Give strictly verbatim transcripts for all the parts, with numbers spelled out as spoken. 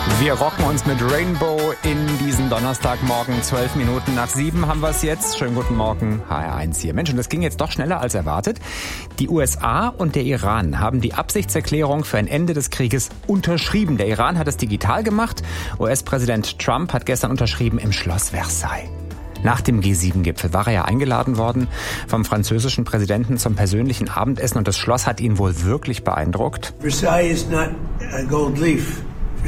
Wir rocken uns mit Rainbow in diesen Donnerstagmorgen. Zwölf Minuten nach sieben haben wir es jetzt. Schönen guten Morgen, H R eins hier. Mensch, und das ging jetzt doch schneller als erwartet. Die U S A und der Iran haben die Absichtserklärung für ein Ende des Krieges unterschrieben. Der Iran hat es digital gemacht. U S-Präsident Trump hat gestern unterschrieben im Schloss Versailles. Nach dem G sieben Gipfel war er ja eingeladen worden vom französischen Präsidenten zum persönlichen Abendessen. Und das Schloss hat ihn wohl wirklich beeindruckt. Versailles is not a gold leaf.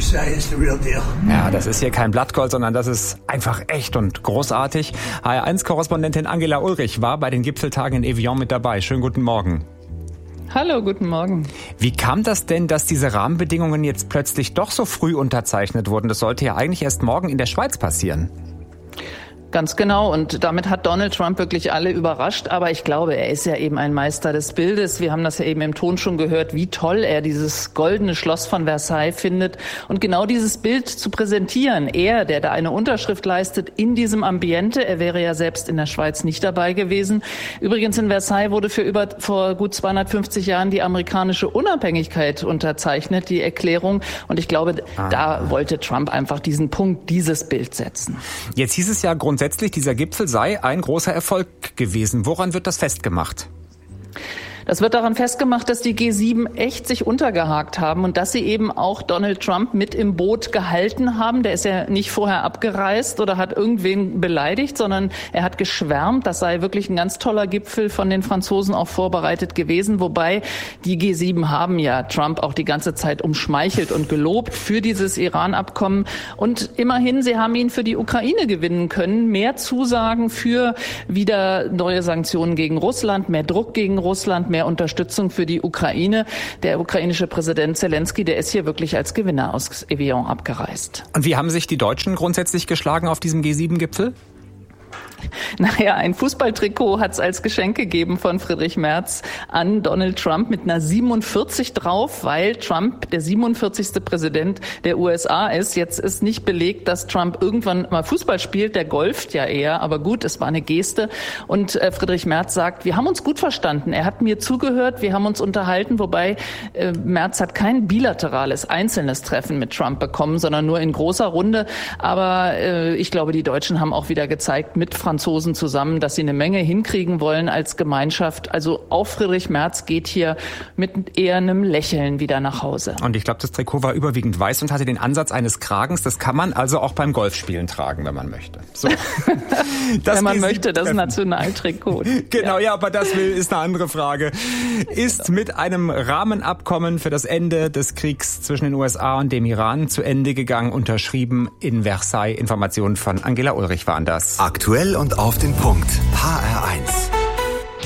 Ja, das ist hier kein Blattgold, sondern das ist einfach echt und großartig. H R eins Korrespondentin Angela Ulrich war bei den Gipfeltagen in Evian mit dabei. Schönen guten Morgen. Hallo, guten Morgen. Wie kam das denn, dass diese Rahmenbedingungen jetzt plötzlich doch so früh unterzeichnet wurden? Das sollte ja eigentlich erst morgen in der Schweiz passieren. Ganz genau, und damit hat Donald Trump wirklich alle überrascht, aber ich glaube, er ist ja eben ein Meister des Bildes. Wir haben das ja eben im Ton schon gehört, wie toll er dieses goldene Schloss von Versailles findet, und genau dieses Bild zu präsentieren, er, der da eine Unterschrift leistet in diesem Ambiente, er wäre ja selbst in der Schweiz nicht dabei gewesen. Übrigens in Versailles wurde für über vor gut zweihundertfünfzig Jahren die amerikanische Unabhängigkeit unterzeichnet, die Erklärung, und ich glaube, ah. da wollte Trump einfach diesen Punkt, dieses Bild setzen. Jetzt hieß es ja grundsätzlich, Grundsätzlich, dieser Gipfel sei ein großer Erfolg gewesen. Woran wird das festgemacht? Das wird daran festgemacht, dass die G sieben echt sich untergehakt haben und dass sie eben auch Donald Trump mit im Boot gehalten haben. Der ist ja nicht vorher abgereist oder hat irgendwen beleidigt, sondern er hat geschwärmt. Das sei wirklich ein ganz toller Gipfel von den Franzosen auch vorbereitet gewesen. Wobei die G sieben haben ja Trump auch die ganze Zeit umschmeichelt und gelobt für dieses Iran-Abkommen. Und immerhin, sie haben ihn für die Ukraine gewinnen können. Mehr Zusagen für wieder neue Sanktionen gegen Russland, mehr Druck gegen Russland, mehr mehr Unterstützung für die Ukraine. Der ukrainische Präsident Zelensky, der ist hier wirklich als Gewinner aus Evian abgereist. Und wie haben sich die Deutschen grundsätzlich geschlagen auf diesem G sieben Gipfel? Naja, ein Fußballtrikot hat es als Geschenk gegeben von Friedrich Merz an Donald Trump mit einer siebenundvierzig drauf, weil Trump der siebenundvierzigste Präsident der U S A ist. Jetzt ist nicht belegt, dass Trump irgendwann mal Fußball spielt, der golft ja eher, aber gut, es war eine Geste. Und äh, Friedrich Merz sagt, wir haben uns gut verstanden, er hat mir zugehört, wir haben uns unterhalten, wobei äh, Merz hat kein bilaterales, einzelnes Treffen mit Trump bekommen, sondern nur in großer Runde. Aber äh, ich glaube, die Deutschen haben auch wieder gezeigt, mit Franzosen zusammen, dass sie eine Menge hinkriegen wollen als Gemeinschaft. Also auch Friedrich Merz geht hier mit eher einem Lächeln wieder nach Hause. Und ich glaube, das Trikot war überwiegend weiß und hatte den Ansatz eines Kragens. Das kann man also auch beim Golfspielen tragen, wenn man möchte. So. Wenn man möchte, das Nationaltrikot. Genau, ja. ja, aber das will, ist eine andere Frage. Ist mit einem Rahmenabkommen für das Ende des Kriegs zwischen den U S A und dem Iran zu Ende gegangen, unterschrieben in Versailles. Informationen von Angela Ulrich waren das. Aktuell und auf den Punkt. H R eins.